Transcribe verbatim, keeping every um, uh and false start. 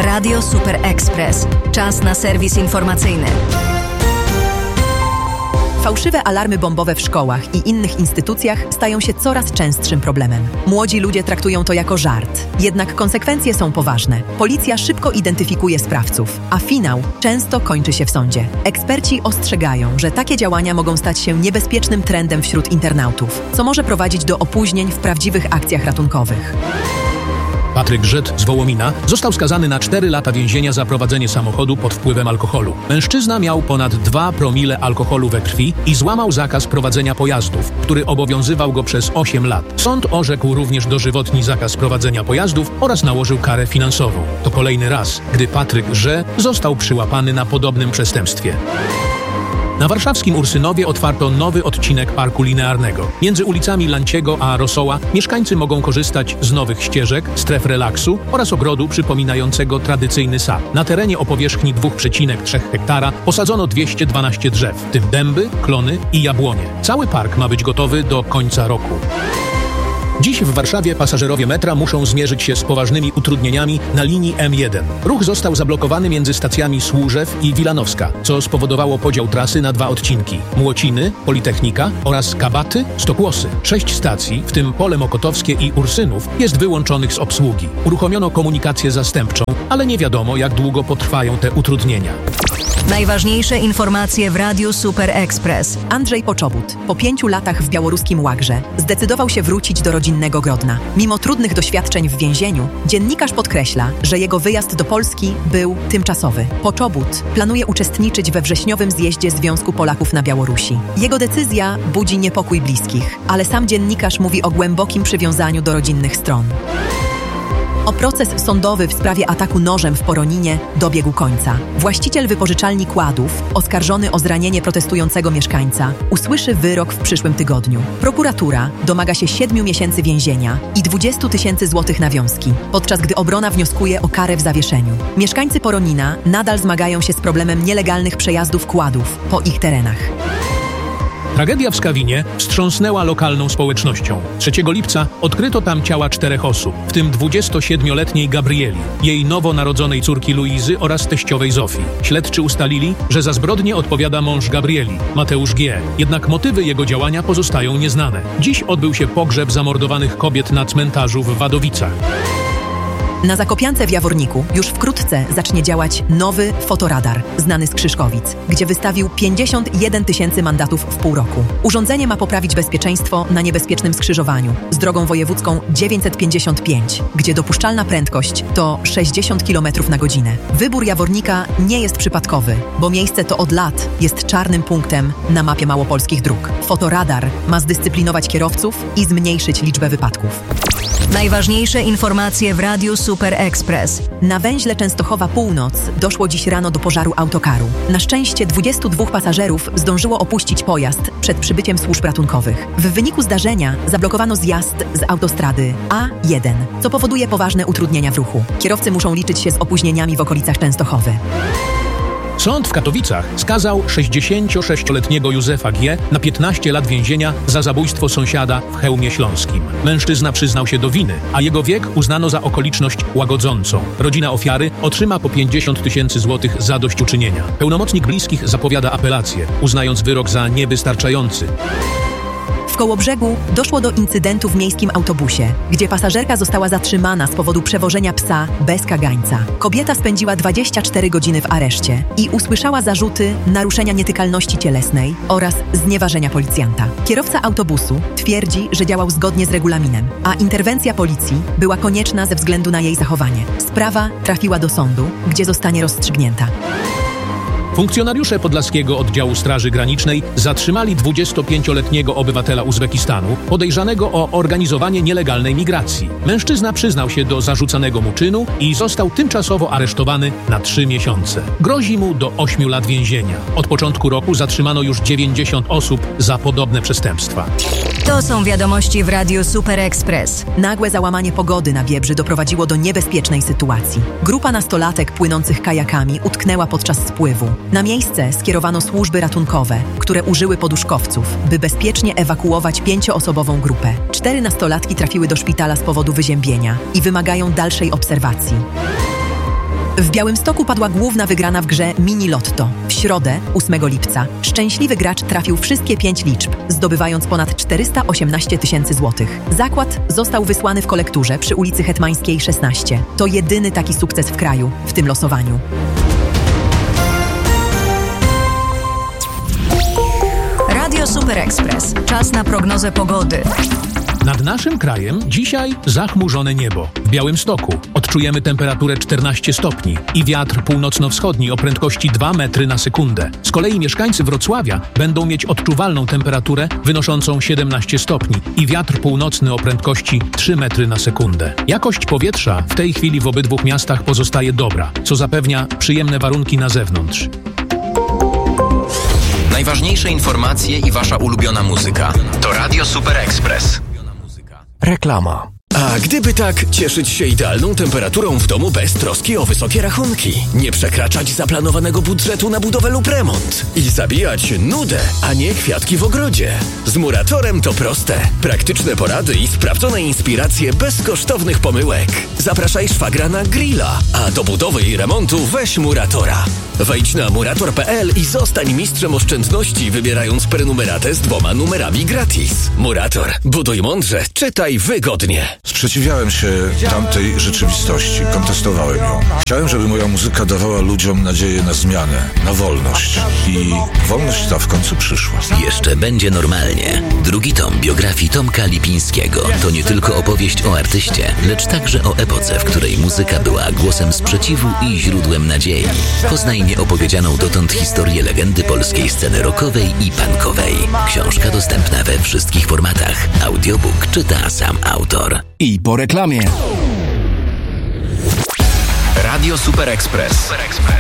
Radio Super Express. Czas na serwis informacyjny. Fałszywe alarmy bombowe w szkołach i innych instytucjach stają się coraz częstszym problemem. Młodzi ludzie traktują to jako żart. Jednak konsekwencje są poważne. Policja szybko identyfikuje sprawców, a finał często kończy się w sądzie. Eksperci ostrzegają, że takie działania mogą stać się niebezpiecznym trendem wśród internautów, co może prowadzić do opóźnień w prawdziwych akcjach ratunkowych. Patryk Żyd z Wołomina został skazany na cztery lata więzienia za prowadzenie samochodu pod wpływem alkoholu. Mężczyzna miał ponad dwa promile alkoholu we krwi i złamał zakaz prowadzenia pojazdów, który obowiązywał go przez osiem lat. Sąd orzekł również dożywotni zakaz prowadzenia pojazdów oraz nałożył karę finansową. To kolejny raz, gdy Patryk Ż. został przyłapany na podobnym przestępstwie. Na warszawskim Ursynowie otwarto nowy odcinek parku linearnego. Między ulicami Lanciego a Rosoła mieszkańcy mogą korzystać z nowych ścieżek, stref relaksu oraz ogrodu przypominającego tradycyjny sad. Na terenie o powierzchni dwa przecinek trzy hektara posadzono dwieście dwanaście drzew, w tym dęby, klony i jabłonie. Cały park ma być gotowy do końca roku. Dziś w Warszawie pasażerowie metra muszą zmierzyć się z poważnymi utrudnieniami na linii M jeden. Ruch został zablokowany między stacjami Służew i Wilanowska, co spowodowało podział trasy na dwa odcinki: Młociny, Politechnika oraz Kabaty, Stokłosy. Sześć stacji, w tym Pole Mokotowskie i Ursynów, jest wyłączonych z obsługi. Uruchomiono komunikację zastępczą, ale nie wiadomo, jak długo potrwają te utrudnienia. Najważniejsze informacje w Radiu Super Express. Andrzej Poczobut po pięciu latach w białoruskim Łagrze zdecydował się wrócić do rodzinnego Grodna. Mimo trudnych doświadczeń w więzieniu, dziennikarz podkreśla, że jego wyjazd do Polski był tymczasowy. Poczobut planuje uczestniczyć we wrześniowym zjeździe Związku Polaków na Białorusi. Jego decyzja budzi niepokój bliskich, ale sam dziennikarz mówi o głębokim przywiązaniu do rodzinnych stron. O proces sądowy w sprawie ataku nożem w Poroninie dobiegł końca. Właściciel wypożyczalni kładów, oskarżony o zranienie protestującego mieszkańca, usłyszy wyrok w przyszłym tygodniu. Prokuratura domaga się siedmiu miesięcy więzienia i dwudziestu tysięcy złotych nawiązki, podczas gdy obrona wnioskuje o karę w zawieszeniu. Mieszkańcy Poronina nadal zmagają się z problemem nielegalnych przejazdów kładów po ich terenach. Tragedia w Skawinie wstrząsnęła lokalną społecznością. trzeciego lipca odkryto tam ciała czterech osób, w tym dwudziestosiedmioletniej Gabrieli, jej nowonarodzonej córki Luizy oraz teściowej Zofii. Śledczy ustalili, że za zbrodnię odpowiada mąż Gabrieli, Mateusz G., jednak motywy jego działania pozostają nieznane. Dziś odbył się pogrzeb zamordowanych kobiet na cmentarzu w Wadowicach. Na Zakopiance w Jaworniku już wkrótce zacznie działać nowy fotoradar, znany z Krzyszkowic, gdzie wystawił pięćdziesiąt jeden tysięcy mandatów w pół roku. Urządzenie ma poprawić bezpieczeństwo na niebezpiecznym skrzyżowaniu z drogą wojewódzką dziewięćset pięćdziesiąt pięć, gdzie dopuszczalna prędkość to sześćdziesiąt kilometrów na godzinę. Wybór Jawornika nie jest przypadkowy, bo miejsce to od lat jest czarnym punktem na mapie małopolskich dróg. Fotoradar ma zdyscyplinować kierowców i zmniejszyć liczbę wypadków. Najważniejsze informacje w Radiu Super Express. Na węźle Częstochowa Północ doszło dziś rano do pożaru autokaru. Na szczęście dwudziestu dwóch pasażerów zdążyło opuścić pojazd przed przybyciem służb ratunkowych. W wyniku zdarzenia zablokowano zjazd z autostrady A jeden, co powoduje poważne utrudnienia w ruchu. Kierowcy muszą liczyć się z opóźnieniami w okolicach Częstochowy. Sąd w Katowicach skazał sześćdziesięciosześcioletniego Józefa G. na piętnaście lat więzienia za zabójstwo sąsiada w Chełmie Śląskim. Mężczyzna przyznał się do winy, a jego wiek uznano za okoliczność łagodzącą. Rodzina ofiary otrzyma po pięćdziesiąt tysięcy złotych zadośćuczynienia. Pełnomocnik bliskich zapowiada apelację, uznając wyrok za niewystarczający. W Kołobrzegu doszło do incydentu w miejskim autobusie, gdzie pasażerka została zatrzymana z powodu przewożenia psa bez kagańca. Kobieta spędziła dwadzieścia cztery godziny w areszcie i usłyszała zarzuty naruszenia nietykalności cielesnej oraz znieważenia policjanta. Kierowca autobusu twierdzi, że działał zgodnie z regulaminem, a interwencja policji była konieczna ze względu na jej zachowanie. Sprawa trafiła do sądu, gdzie zostanie rozstrzygnięta. Funkcjonariusze Podlaskiego Oddziału Straży Granicznej zatrzymali dwudziestopięcioletniego obywatela Uzbekistanu podejrzanego o organizowanie nielegalnej migracji. Mężczyzna przyznał się do zarzucanego mu czynu i został tymczasowo aresztowany na trzy miesiące. Grozi mu do ośmiu lat więzienia. Od początku roku zatrzymano już dziewięćdziesiąt osób za podobne przestępstwa. To są wiadomości w Radiu Super Express. Nagłe załamanie pogody na Biebrzy doprowadziło do niebezpiecznej sytuacji. Grupa nastolatek płynących kajakami utknęła podczas spływu. Na miejsce skierowano służby ratunkowe, które użyły poduszkowców, by bezpiecznie ewakuować pięcioosobową grupę. Cztery nastolatki trafiły do szpitala z powodu wyziębienia i wymagają dalszej obserwacji. W Białymstoku padła główna wygrana w grze Mini Lotto. W środę, ósmego lipca, szczęśliwy gracz trafił wszystkie pięć liczb, zdobywając ponad czterysta osiemnaście tysięcy złotych. Zakład został wysłany w kolekturze przy ulicy Hetmańskiej szesnaście. To jedyny taki sukces w kraju w tym losowaniu. Radio Super Express. Czas na prognozę pogody. Nad naszym krajem dzisiaj zachmurzone niebo. W Białymstoku odczujemy temperaturę czternaście stopni i wiatr północno-wschodni o prędkości dwa metry na sekundę. Z kolei mieszkańcy Wrocławia będą mieć odczuwalną temperaturę wynoszącą siedemnaście stopni i wiatr północny o prędkości trzy metry na sekundę. Jakość powietrza w tej chwili w obydwu miastach pozostaje dobra, co zapewnia przyjemne warunki na zewnątrz. Najważniejsze informacje i wasza ulubiona muzyka to Radio Super Express. Reklama. A gdyby tak, cieszyć się idealną temperaturą w domu bez troski o wysokie rachunki, nie przekraczać zaplanowanego budżetu na budowę lub remont i zabijać nudę, a nie kwiatki w ogrodzie. Z Muratorem to proste. Praktyczne porady i sprawdzone inspiracje bez kosztownych pomyłek. Zapraszaj szwagra na grilla, a do budowy i remontu weź Muratora. Wejdź na murator kropka p l i zostań mistrzem oszczędności, wybierając prenumeratę z dwoma numerami gratis. Murator. Buduj mądrze, czytaj wygodnie. Sprzeciwiałem się tamtej rzeczywistości, kontestowałem ją. Chciałem, żeby moja muzyka dawała ludziom nadzieję na zmianę, na wolność. I wolność ta w końcu przyszła. Jeszcze będzie normalnie. Drugi tom biografii Tomka Lipińskiego to nie tylko opowieść o artyście, lecz także o epoce, w której muzyka była głosem sprzeciwu i źródłem nadziei. Poznaj nieopowiedzianą dotąd historię legendy polskiej sceny rockowej i punkowej. Książka dostępna we wszystkich formatach. Audiobook czyta sam autor. I po reklamie. Radio Super Express.